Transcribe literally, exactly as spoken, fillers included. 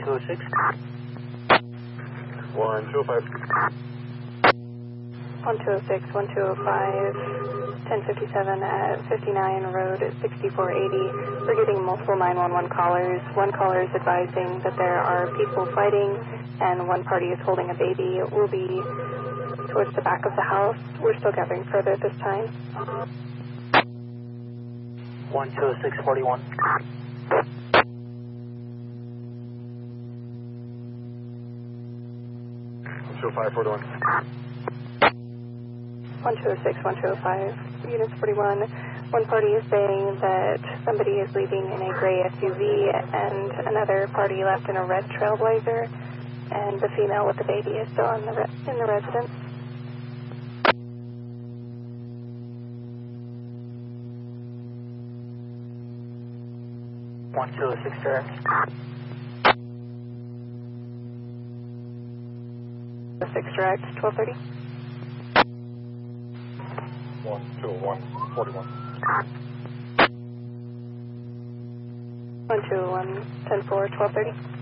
two oh six. one two oh five. one two oh six, one two oh five, ten fifty-seven at fifty-nine Road sixty-four eighty. We're getting multiple nine one one callers. One caller is advising that there are people fighting and one party is holding a baby. We'll be towards the back of the house. We're still gathering further at this time. one two oh six forty-one. one two oh five forty-one. one two oh six, one two oh five, Units forty-one. One party is saying that somebody is leaving in a gray S U V and another party left in a red Trailblazer, and the female with the baby is still in the, re in the residence. one two oh six direct. six direct, twelve thirty. one two oh one forty-one. one two oh one, ten four, twelve thirty.